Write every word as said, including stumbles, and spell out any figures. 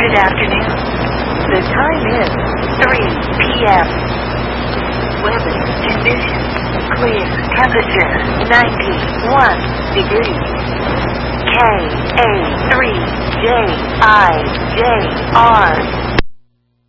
Good afternoon. The time is three p m Weather conditions clear. Temperature ninety-one degrees. K A three J I J R